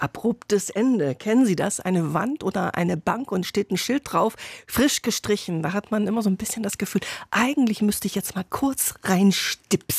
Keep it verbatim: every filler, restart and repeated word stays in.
Abruptes Ende. Kennen Sie das? Eine Wand oder eine Bank und steht ein Schild drauf, frisch gestrichen. Da hat man immer so ein bisschen das Gefühl, eigentlich müsste ich jetzt mal kurz reinstipsen.